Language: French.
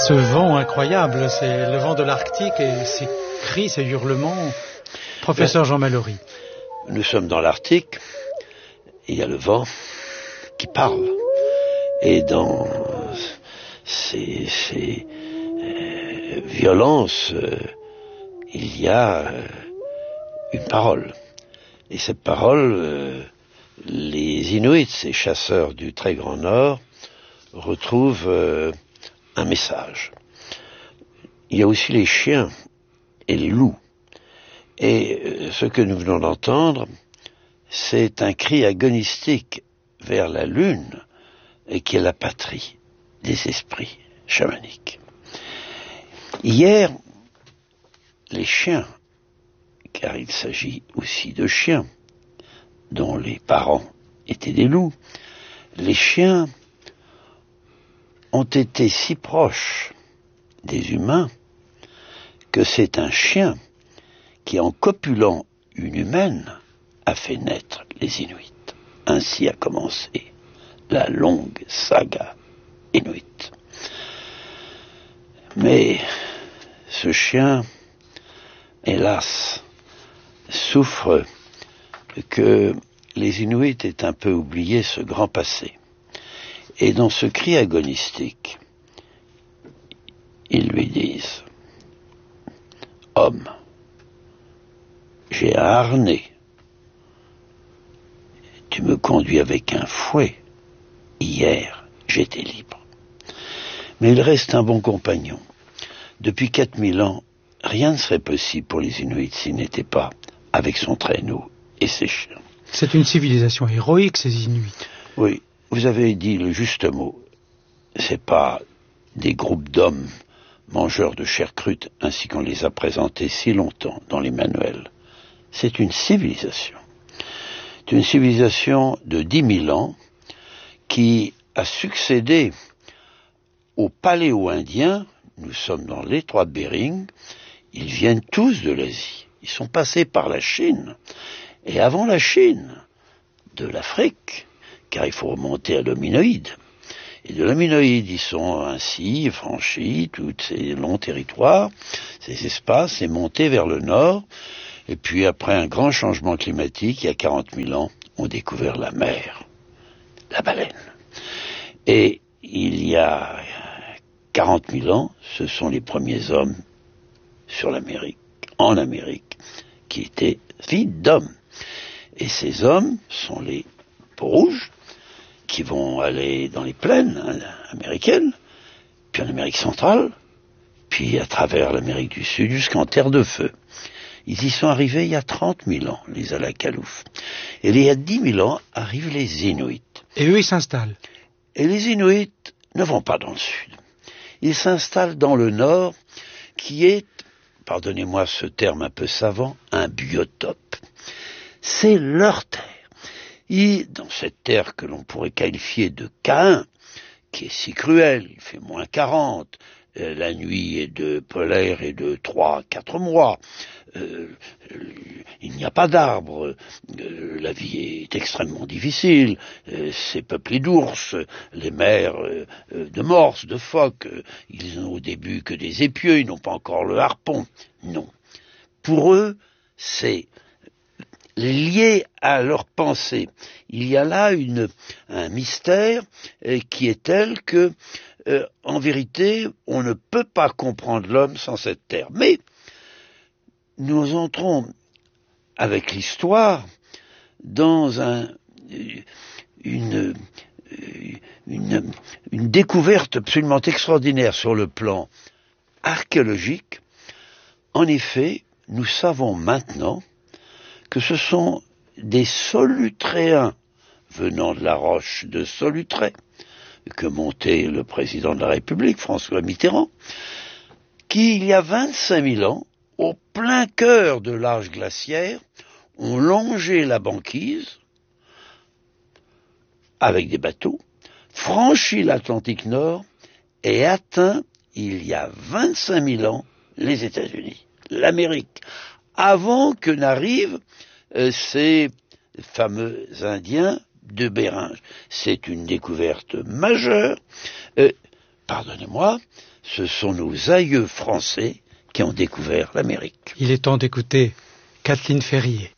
Ce vent incroyable, c'est le vent de l'Arctique et ces cris, ces hurlements. Professeur Jean Mallory. Nous sommes dans l'Arctique, il y a le vent qui parle. Et dans ces violences, il y a une parole. Et cette parole, les Inuits, ces chasseurs du très grand Nord, retrouvent un message. Il y a aussi les chiens et les loups. Et ce que nous venons d'entendre, c'est un cri agonistique vers la lune, et qui est la patrie des esprits chamaniques. Hier, les chiens, car il s'agit aussi de chiens, dont les parents étaient des loups, les chiens ont été si proches des humains que c'est un chien qui, en copulant une humaine, a fait naître les Inuits. Ainsi a commencé la longue saga Inuit. Mais ce chien, hélas, souffre que les Inuits aient un peu oublié ce grand passé. Et dans ce cri agonistique, ils lui disent « Homme, j'ai un harnais. Tu me conduis avec un fouet. Hier, j'étais libre. » Mais il reste un bon compagnon. Depuis 4000 ans, rien ne serait possible pour les Inuits s'il n'était pas avec son traîneau et ses chiens. C'est une civilisation héroïque, ces Inuits. Oui, vous avez dit le juste mot. C'est pas des groupes d'hommes mangeurs de chair crue, ainsi qu'on les a présentés si longtemps dans les manuels. C'est une civilisation. C'est une civilisation de 10 000 ans qui a succédé aux paléo-indiens. Nous sommes dans l'étroit de Bering. Ils viennent tous de l'Asie. Ils sont passés par la Chine. Et avant la Chine, de l'Afrique, car il faut remonter à l'hominoïde. Et de l'hominoïde, ils sont ainsi franchis tous ces longs territoires, ces espaces, et montés vers le nord. Et puis après un grand changement climatique, il y a 40 000 ans, on découvert la mer, la baleine. Et il y a 40 000 ans, ce sont les premiers hommes sur l'Amérique, en Amérique, qui étaient filles d'hommes. Et ces hommes sont les peaux-rouges, qui vont aller dans les plaines américaines, puis en Amérique centrale, puis à travers l'Amérique du Sud jusqu'en Terre de Feu. Ils y sont arrivés il y a 30 000 ans, les Alakalouf. Et il y a 10 000 ans arrivent les Inuits. Et eux, ils s'installent. Et les Inuits ne vont pas dans le sud. Ils s'installent dans le nord, qui est, pardonnez-moi ce terme un peu savant, un biotope. C'est leur terre. Et dans cette terre que l'on pourrait qualifier de Caïn, qui est si cruelle, il fait moins 40, la nuit est de polaire et de 3-4 mois, il n'y a pas d'arbres, la vie est extrêmement difficile, c'est peuplé d'ours, les mers de morses, de phoques, ils n'ont au début que des épieux, ils n'ont pas encore le harpon. Non. Pour eux, c'est lié à leur pensée. Il y a là un mystère qui est tel que, en vérité, on ne peut pas comprendre l'homme sans cette terre. Mais nous entrons avec l'histoire dans une découverte absolument extraordinaire sur le plan archéologique. En effet, nous savons maintenant que ce sont des Solutréens venant de la roche de Solutré, que montait le président de la République, François Mitterrand, qui, il y a 25 000 ans, au plein cœur de l'âge glaciaire, ont longé la banquise avec des bateaux, franchi l'Atlantique Nord et atteint, il y a 25 000 ans, les États-Unis, l'Amérique, avant que n'arrivent ces fameux Indiens de Béringe. C'est une découverte majeure. pardonnez-moi, ce sont nos aïeux français qui ont découvert l'Amérique. Il est temps d'écouter Kathleen Ferrier.